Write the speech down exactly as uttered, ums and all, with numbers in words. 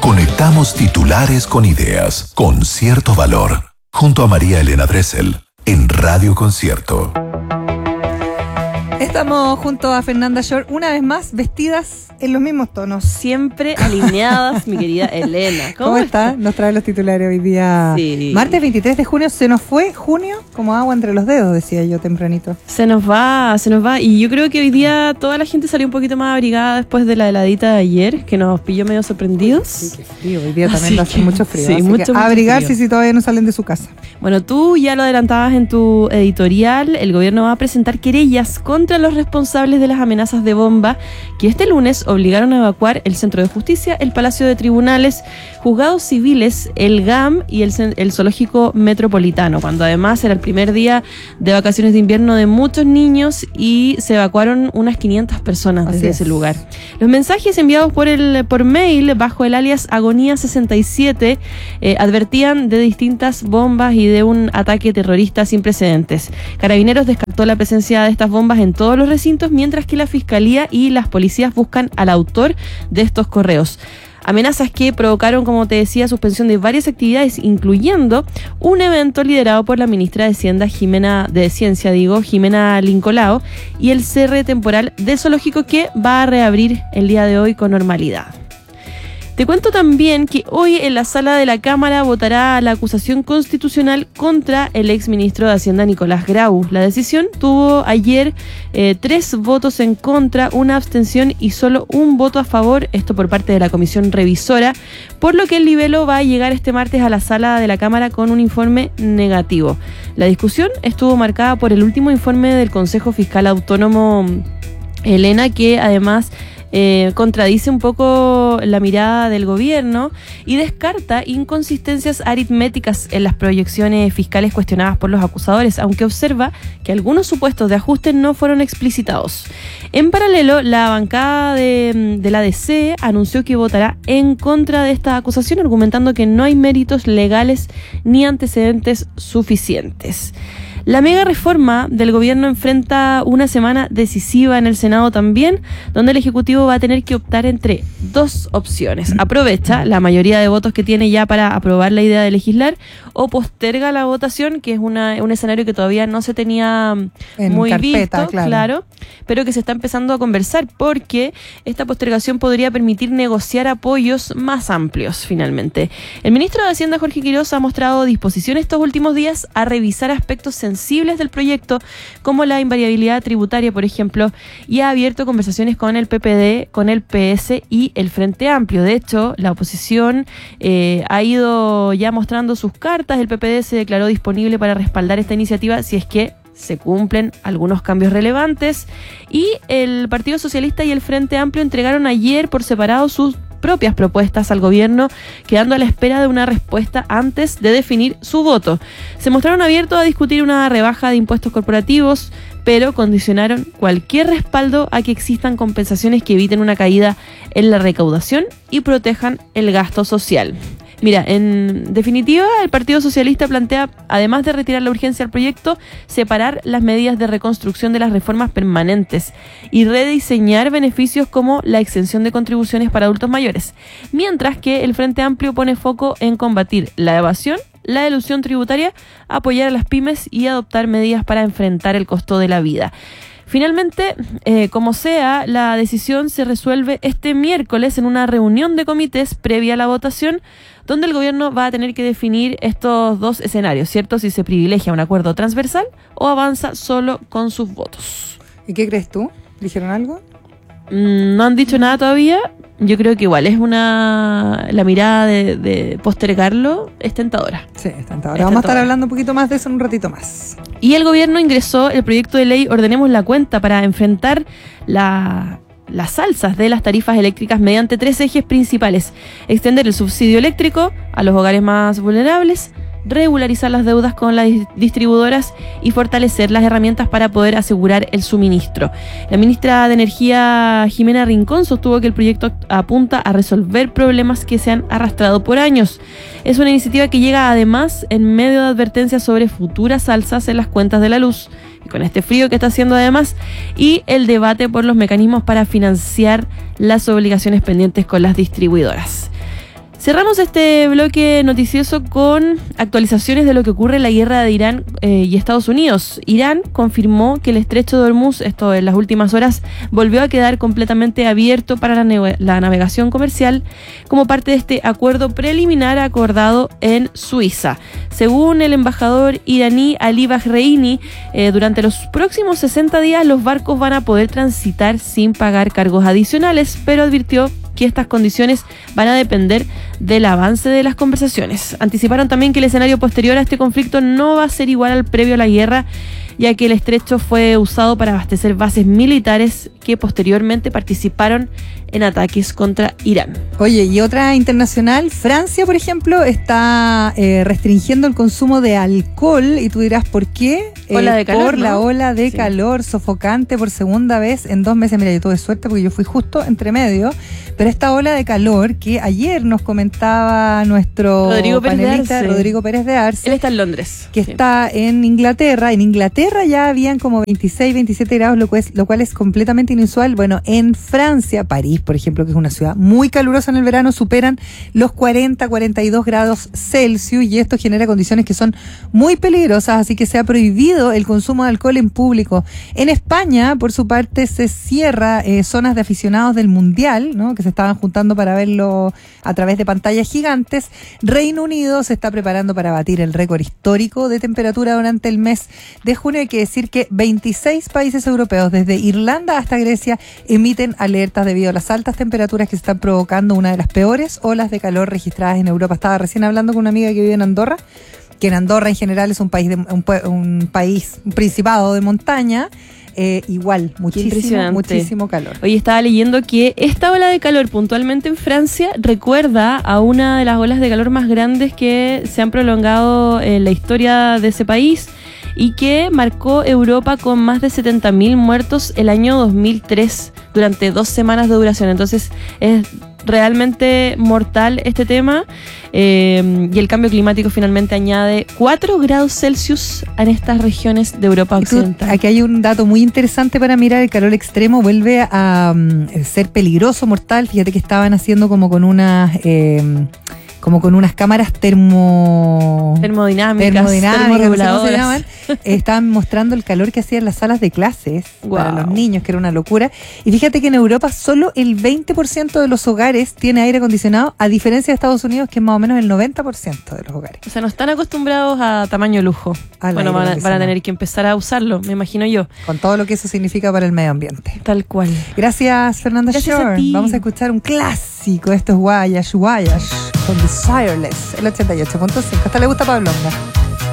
Conectamos titulares con ideas, con cierto valor. Junto a María Elena Dressel, en Radio Concierto. Estamos junto a Fernanda Shore, una vez más, vestidas en los mismos tonos. Siempre alineadas, mi querida Elena. ¿Cómo, ¿Cómo está? está? Nos trae los titulares hoy día. Sí. Martes veintitrés de junio, se nos fue junio como agua entre los dedos, decía yo tempranito. Se nos va, se nos va. Y yo creo que hoy día toda la gente salió un poquito más abrigada después de la heladita de ayer, que nos pilló medio sorprendidos. Sí, qué frío. Hoy día también hace mucho frío. Sí, así mucho, que mucho abrigarse frío. Si todavía no salen de su casa. Bueno, tú ya lo adelantabas en tu editorial. El gobierno va a presentar querellas contra los responsables de las amenazas de bomba que este lunes obligaron a evacuar el Centro de Justicia, el Palacio de Tribunales, juzgados civiles, el G A M y el, el Zoológico Metropolitano, cuando además era el primer día de vacaciones de invierno de muchos niños y se evacuaron unas quinientas personas desde ese lugar. Los mensajes enviados por el por mail bajo el alias Agonía sesenta y siete eh, advertían de distintas bombas y de un ataque terrorista sin precedentes. Carabineros descartó la presencia de estas bombas en todos los recintos, mientras que la Fiscalía y las policías buscan al autor de estos correos. Amenazas que provocaron, como te decía, suspensión de varias actividades, incluyendo un evento liderado por la ministra de Hacienda, Jimena, de Ciencia, digo, Jimena Lincolao, y el cierre temporal del zoológico que va a reabrir el día de hoy con normalidad. Te cuento también que hoy en la sala de la Cámara votará la acusación constitucional contra el exministro de Hacienda Nicolás Grau. La decisión tuvo ayer eh, tres votos en contra, una abstención y solo un voto a favor, esto por parte de la comisión revisora, por lo que el libelo va a llegar este martes a la sala de la Cámara con un informe negativo. La discusión estuvo marcada por el último informe del Consejo Fiscal Autónomo, Elena, que además Eh, contradice un poco la mirada del gobierno y descarta inconsistencias aritméticas en las proyecciones fiscales cuestionadas por los acusadores, aunque observa que algunos supuestos de ajuste no fueron explicitados. En paralelo, la bancada de, de la D C anunció que votará en contra de esta acusación, argumentando que no hay méritos legales ni antecedentes suficientes. La mega reforma del gobierno enfrenta una semana decisiva en el Senado también, donde el Ejecutivo va a tener que optar entre dos opciones. Aprovecha la mayoría de votos que tiene ya para aprobar la idea de legislar o posterga la votación, que es una, un escenario que todavía no se tenía en muy carpeta, visto, claro. claro, pero que se está empezando a conversar porque esta postergación podría permitir negociar apoyos más amplios finalmente. El ministro de Hacienda, Jorge Quiroz, ha mostrado disposición estos últimos días a revisar aspectos sensibles sensibles del proyecto, como la invariabilidad tributaria, por ejemplo, y ha abierto conversaciones con el P P D, con el P S y el Frente Amplio. De hecho, la oposición eh, ha ido ya mostrando sus cartas. El P P D se declaró disponible para respaldar esta iniciativa si es que se cumplen algunos cambios relevantes, y el Partido Socialista y el Frente Amplio entregaron ayer por separado sus propias propuestas al gobierno, quedando a la espera de una respuesta antes de definir su voto. Se mostraron abiertos a discutir una rebaja de impuestos corporativos, pero condicionaron cualquier respaldo a que existan compensaciones que eviten una caída en la recaudación y protejan el gasto social. Mira, en definitiva, el Partido Socialista plantea, además de retirar la urgencia al proyecto, separar las medidas de reconstrucción de las reformas permanentes y rediseñar beneficios como la exención de contribuciones para adultos mayores, mientras que el Frente Amplio pone foco en combatir la evasión, la elusión tributaria, apoyar a las pymes y adoptar medidas para enfrentar el costo de la vida. Finalmente, eh, como sea, la decisión se resuelve este miércoles en una reunión de comités previa a la votación, donde el gobierno va a tener que definir estos dos escenarios, ¿cierto? Si se privilegia un acuerdo transversal o avanza solo con sus votos. ¿Y qué crees tú? ¿Dijeron algo? Mm, no han dicho nada todavía. Yo creo que igual es una... La mirada de, de postergarlo es tentadora. Sí, es tentadora. Es Vamos tentadora. a estar hablando un poquito más de eso en un ratito más. Y el gobierno ingresó el proyecto de ley Ordenemos la Cuenta para enfrentar la... las alzas de las tarifas eléctricas mediante tres ejes principales: extender el subsidio eléctrico a los hogares más vulnerables, regularizar las deudas con las distribuidoras y fortalecer las herramientas para poder asegurar el suministro. La ministra de Energía, Jimena Rincón, sostuvo que el proyecto apunta a resolver problemas que se han arrastrado por años. Es una iniciativa que llega además en medio de advertencias sobre futuras alzas en las cuentas de la luz, y con este frío que está haciendo además, y el debate por los mecanismos para financiar las obligaciones pendientes con las distribuidoras. Cerramos este bloque noticioso con actualizaciones de lo que ocurre en la guerra de Irán eh, y Estados Unidos. Irán confirmó que el estrecho de Hormuz, esto en las últimas horas, volvió a quedar completamente abierto para la, la navegación comercial como parte de este acuerdo preliminar acordado en Suiza. Según el embajador iraní Ali Bahreini, eh, durante los próximos sesenta días los barcos van a poder transitar sin pagar cargos adicionales, pero advirtió que estas condiciones van a depender del avance de las conversaciones. Anticiparon también que el escenario posterior a este conflicto no va a ser igual al previo a la guerra, ya que el estrecho fue usado para abastecer bases militares que posteriormente participaron en ataques contra Irán. Oye, y otra internacional, Francia, por ejemplo, está eh, restringiendo el consumo de alcohol, y tú dirás, ¿por qué? Ola eh, de calor, por ¿no? la ola de sí. calor sofocante por segunda vez en dos meses. Mira, yo tuve suerte porque yo fui justo entre medio, pero esta ola de calor que ayer nos comentaba nuestro Rodrigo panelista Pérez Rodrigo Pérez de Arce, él está en Londres, que sí. está en Inglaterra. En Inglaterra ya habían como veintiséis, veintisiete grados, lo cual, es, lo cual es completamente inusual. Bueno, en Francia, París, por ejemplo, que es una ciudad muy calurosa en el verano, superan los cuarenta, cuarenta y dos grados Celsius, y esto genera condiciones que son muy peligrosas, así que se ha prohibido el consumo de alcohol en público. En España, por su parte, se cierra eh, zonas de aficionados del Mundial, ¿no?, que se estaban juntando para verlo a través de pantallas gigantes. Reino Unido se está preparando para batir el récord histórico de temperatura durante el mes de junio. Hay que decir que veintiséis países europeos, desde Irlanda hasta Grecia, emiten alertas debido a las altas temperaturas que se están provocando una de las peores olas de calor registradas en Europa. Estaba recién hablando con una amiga que vive en Andorra, que en Andorra en general es un país, de, un, un país, un principado de montaña. Eh, igual, muchísimo, muchísimo calor. Hoy estaba leyendo que esta ola de calor puntualmente en Francia recuerda a una de las olas de calor más grandes que se han prolongado en la historia de ese país y que marcó Europa con más de setenta mil muertos el año dos mil tres durante dos semanas de duración. Entonces es realmente mortal este tema, eh, y el cambio climático finalmente añade cuatro grados Celsius en estas regiones de Europa occidental. Aquí hay un dato muy interesante para mirar. El calor extremo vuelve a um, ser peligroso, mortal. Fíjate que estaban haciendo como con unas eh, como con unas cámaras termo termodinámicas, termodinámicas, termorreguladoras. no sé cómo se llaman. Estaban mostrando el calor que hacía en las salas de clases wow. para los niños, que era una locura. Y fíjate que en Europa solo el veinte por ciento de los hogares tiene aire acondicionado, a diferencia de Estados Unidos, que es más o menos el noventa por ciento de los hogares. O sea, no están acostumbrados a tamaño lujo. Al bueno, van a, van a tener que empezar a usarlo, me imagino yo. Con todo lo que eso significa para el medio ambiente. Tal cual. Gracias, Fernanda Gracias Shore. a ti. Vamos a escuchar un clásico. Esto es Guayash, Guayash, con Desireless, el ochenta y ocho punto cinco. Hasta le gusta a Pablo.